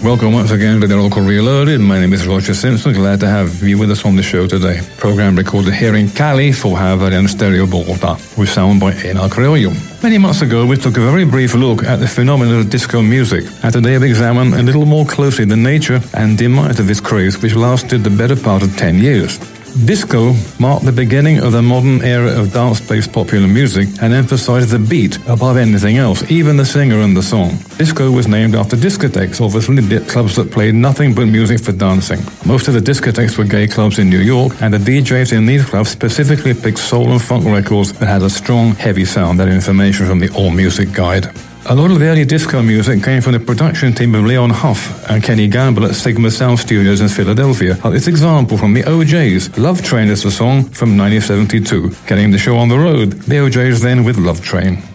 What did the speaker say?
Welcome once again to the Local Reloaded. My name is Roger Simpson. Glad to have you with us on the show today. Program recorded here in Cali for Harvard and Stereo Bogota with sound by Enar Criollo. Many months ago, we took a very brief look at the phenomenon of disco music, and today we examine a little more closely the nature and demise of this craze, which lasted the better part of 10 years. Disco marked the beginning of the modern era of dance-based popular music and emphasized the beat above anything else, even the singer and the song. Disco was named after discotheques, obviously clubs that played nothing but music for dancing. Most of the discotheques were gay clubs in New York, and the DJs in these clubs specifically picked soul and funk records that had a strong, heavy sound. That information from the AllMusic Guide. A lot of the early disco music came from the production team of Leon Huff and Kenny Gamble at Sigma Sound Studios in Philadelphia. This example from the O'Jays. Love Train is the song from 1972. Getting the show on the road, the O'Jays then with Love Train.